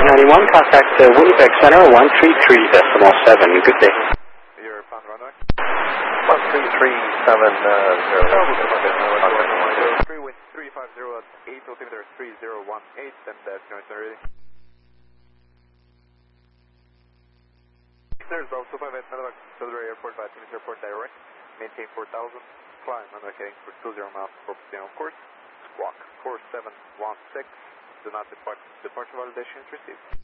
91, contact Winnipeg Center 133.7. Good day. Your pound runway? 13370. 350 at 8 altimeter 3018, and that's your ready. There's also 5 at Medevac, Sudbury Airport, by Timmins Airport direct. Maintain 4000. Climb Medevac heading for 20 miles for on course. Squawk 4716. Do not depart. Departure validation is received.